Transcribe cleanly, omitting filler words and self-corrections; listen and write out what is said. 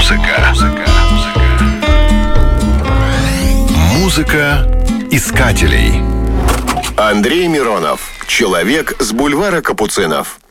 Музыка искателей. Андрей Миронов. Человек с бульвара Капуцинов.